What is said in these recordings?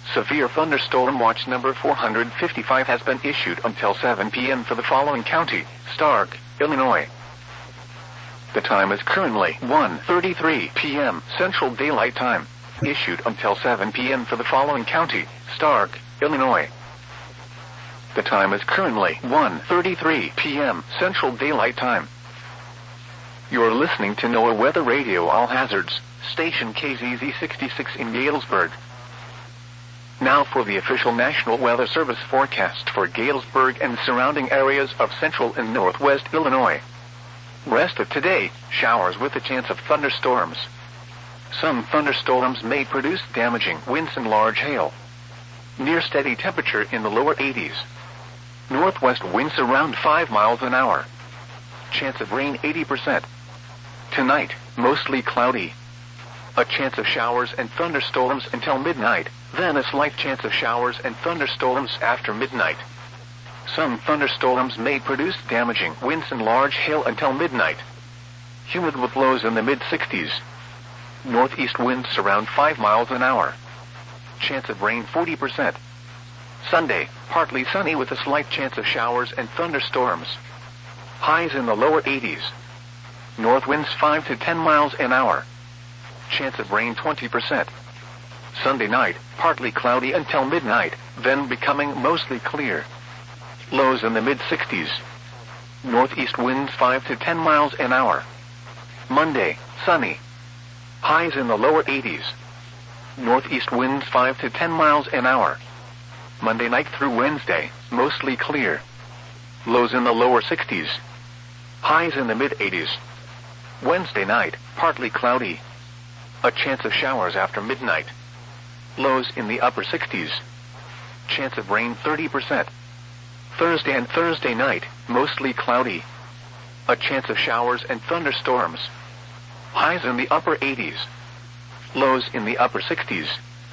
Severe thunderstorm watch number 455 has been issued until 7 p.m. for the following county: Stark, Illinois. The time is currently 1:33 p.m. Central Daylight Time. Issued until 7 p.m. for the following county: Stark, Illinois. The time is currently 1:33 p.m. Central Daylight Time. You're listening to NOAA Weather Radio All Hazards, station KZZ 66 in Galesburg. Now for the official National Weather Service forecast for Galesburg and surrounding areas of central and northwest Illinois. Rest of today, showers with a chance of thunderstorms. Some thunderstorms may produce damaging winds and large hail. Near steady temperature in the lower 80s. Northwest winds around 5 miles an hour. Chance of rain 80%. Tonight, mostly cloudy. A chance of showers and thunderstorms until midnight, then a slight chance of showers and thunderstorms after midnight. Some thunderstorms may produce damaging winds and large hail until midnight. Humid with lows in the mid-60s. Northeast winds around 5 miles an hour. Chance of rain 40%. Sunday, partly sunny with a slight chance of showers and thunderstorms. Highs in the lower 80s. North winds 5 to 10 miles an hour. Chance of rain 20%. Sunday night, partly cloudy until midnight, then becoming mostly clear. Lows in the mid-60s. Northeast winds 5 to 10 miles an hour. Monday, sunny. Highs in the lower 80s. Northeast winds 5 to 10 miles an hour. Monday night through Wednesday, mostly clear. Lows in the lower 60s. Highs in the mid-80s. Wednesday night, partly cloudy. A chance of showers after midnight. Lows in the upper 60s. Chance of rain 30%. Thursday and Thursday night, mostly cloudy. A chance of showers and thunderstorms. Highs in the upper 80s. Lows in the upper 60s.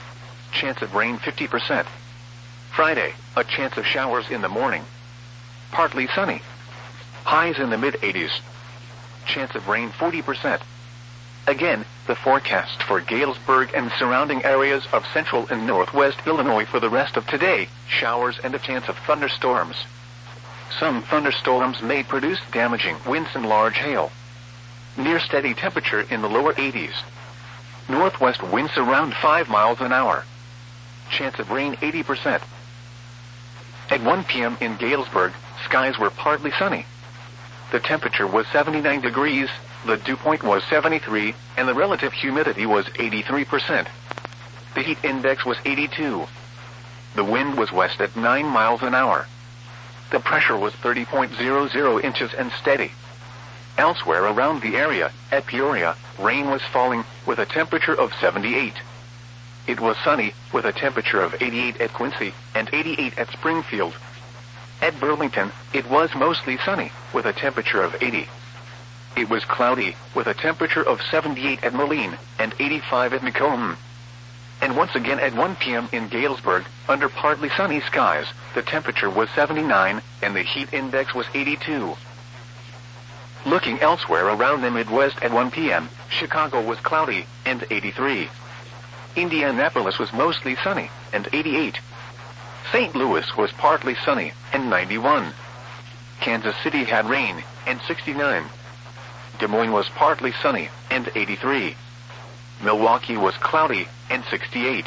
Chance of rain 50%. Friday, a chance of showers in the morning. Partly sunny. Highs in the mid-80s. Chance of rain 40%. Again, the forecast for Galesburg and surrounding areas of central and northwest Illinois for the rest of today: showers and a chance of thunderstorms. Some thunderstorms may produce damaging winds and large hail. Near steady temperature in the lower 80s. Northwest winds around 5 miles an hour. Chance of rain 80%. At 1 p.m. in Galesburg, skies were partly sunny. The temperature was 79 degrees, the dew point was 73, and the relative humidity was 83%. The heat index was 82. The wind was west at 9 miles an hour. The pressure was 30.00 inches and steady. Elsewhere around the area, at Peoria, rain was falling with a temperature of 78. It was sunny with a temperature of 88 at Quincy and 88 at Springfield. At Burlington, it was mostly sunny with a temperature of 80. It was cloudy with a temperature of 78 at Moline and 85 at Macomb. And once again at 1 p.m. in Galesburg, under partly sunny skies, the temperature was 79 and the heat index was 82. Looking elsewhere around the Midwest at 1 p.m., Chicago was cloudy and 83. Indianapolis was mostly sunny and 88. St. Louis was partly sunny and 91. Kansas City had rain and 69. Des Moines was partly sunny and 83. Milwaukee was cloudy and 68.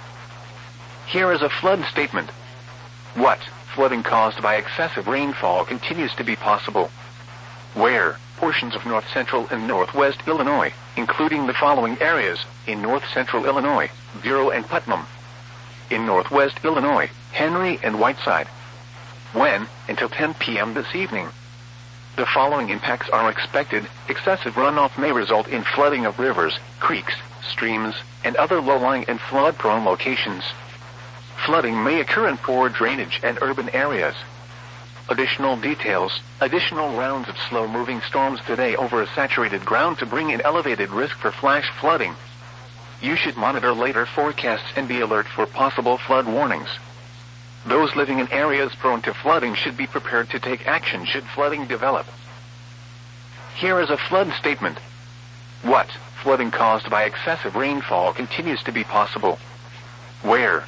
Here is a flood statement. What? Flooding caused by excessive rainfall continues to be possible. Where? Portions of north central and northwest Illinois, including the following areas: in north central Illinois, Bureau and Putnam. In northwest Illinois, Henry and Whiteside. When? Until 10 p.m. this evening. The following impacts are expected. Excessive runoff may result in flooding of rivers, creeks, streams, and other low-lying and flood-prone locations. Flooding may occur in poor drainage and urban areas. Additional details: additional rounds of slow-moving storms today over a saturated ground to bring in elevated risk for flash flooding. You should monitor later forecasts and be alert for possible flood warnings. Those living in areas prone to flooding should be prepared to take action should flooding develop. Here is a flood statement. What? Flooding caused by excessive rainfall continues to be possible. Where?